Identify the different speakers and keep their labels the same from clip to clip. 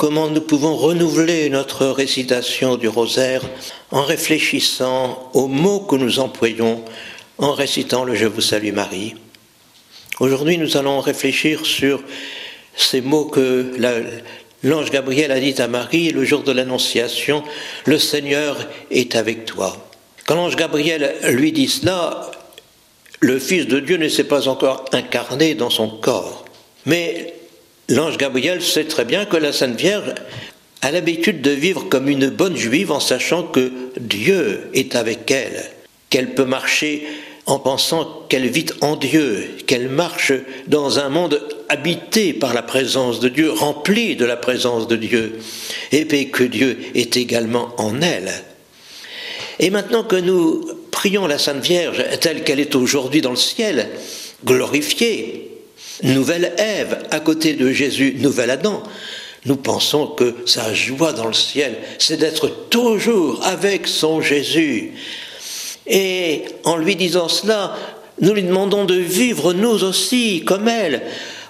Speaker 1: comment nous pouvons renouveler notre récitation du rosaire en réfléchissant aux mots que nous employons en récitant le « Je vous salue Marie ». Aujourd'hui, nous allons réfléchir sur ces mots que l'ange Gabriel a dit à Marie le jour de l'Annonciation, « Le Seigneur est avec toi ». Quand l'ange Gabriel lui dit cela, le Fils de Dieu ne s'est pas encore incarné dans son corps. Mais l'ange Gabriel sait très bien que la Sainte Vierge a l'habitude de vivre comme une bonne juive en sachant que Dieu est avec elle, qu'elle peut marcher en pensant qu'elle vit en Dieu, qu'elle marche dans un monde habité par la présence de Dieu, rempli de la présence de Dieu, et puis que Dieu est également en elle. Et maintenant que nous prions la Sainte Vierge telle qu'elle est aujourd'hui dans le ciel, glorifiée, nouvelle Ève, à côté de Jésus, nouvel Adam, nous pensons que sa joie dans le ciel, c'est d'être toujours avec son Jésus. Et en lui disant cela, nous lui demandons de vivre nous aussi comme elle.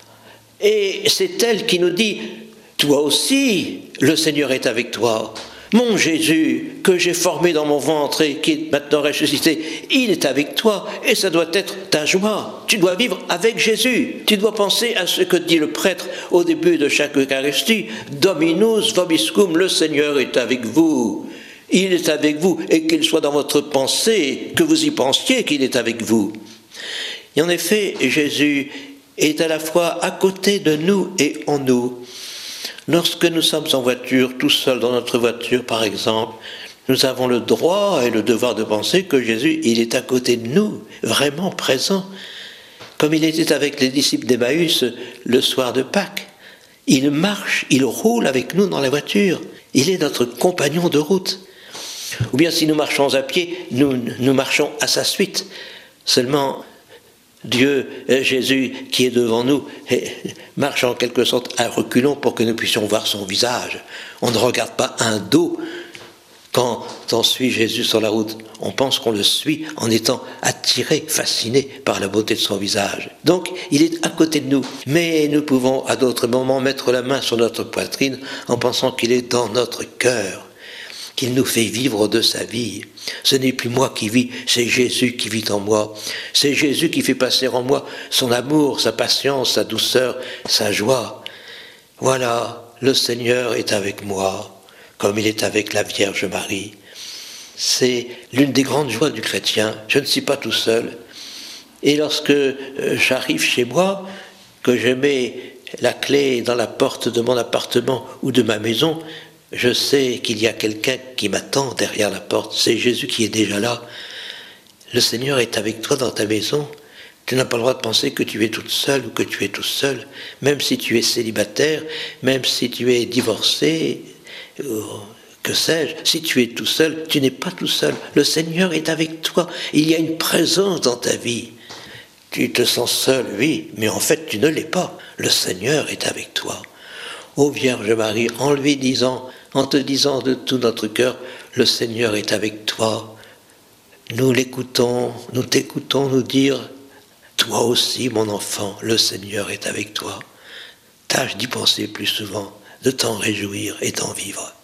Speaker 1: Et c'est elle qui nous dit, toi aussi, le Seigneur est avec toi. Mon Jésus, que j'ai formé dans mon ventre et qui est maintenant ressuscité, il est avec toi et ça doit être ta joie. Tu dois vivre avec Jésus. Tu dois penser à ce que dit le prêtre au début de chaque Eucharistie. Dominus vobiscum, le Seigneur est avec vous. Il est avec vous et qu'il soit dans votre pensée, que vous y pensiez qu'il est avec vous. Et en effet, Jésus est à la fois à côté de nous et en nous. Lorsque nous sommes en voiture, tout seuls dans notre voiture par exemple, nous avons le droit et le devoir de penser que Jésus, il est à côté de nous, vraiment présent, comme il était avec les disciples d'Emmaüs le soir de Pâques. Il marche, il roule avec nous dans la voiture, il est notre compagnon de route. Ou bien si nous marchons à pied, nous marchons à sa suite. Seulement, Dieu, Jésus qui est devant nous, marche en quelque sorte à reculons pour que nous puissions voir son visage. On ne regarde pas un dos quand on suit Jésus sur la route. On pense qu'on le suit en étant attiré, fasciné par la beauté de son visage. Donc, il est à côté de nous. Mais nous pouvons à d'autres moments mettre la main sur notre poitrine en pensant qu'il est dans notre cœur, qu'il nous fait vivre de sa vie. Ce n'est plus moi qui vis, c'est Jésus qui vit en moi. C'est Jésus qui fait passer en moi son amour, sa patience, sa douceur, sa joie. Voilà, le Seigneur est avec moi, comme il est avec la Vierge Marie. C'est l'une des grandes joies du chrétien. Je ne suis pas tout seul. Et lorsque j'arrive chez moi, que je mets la clé dans la porte de mon appartement ou de ma maison, je sais qu'il y a quelqu'un qui m'attend derrière la porte. C'est Jésus qui est déjà là. Le Seigneur est avec toi dans ta maison. Tu n'as pas le droit de penser que tu es toute seule ou que tu es tout seul. Même si tu es célibataire, même si tu es divorcé, que sais-je, si tu es tout seul, tu n'es pas tout seul. Le Seigneur est avec toi. Il y a une présence dans ta vie. Tu te sens seul, oui, mais en fait tu ne l'es pas. Le Seigneur est avec toi. Ô Vierge Marie, en lui disant, en te disant de tout notre cœur, le Seigneur est avec toi. Nous l'écoutons, nous t'écoutons nous dire, toi aussi mon enfant, le Seigneur est avec toi. Tâche d'y penser plus souvent, de t'en réjouir et d'en vivre.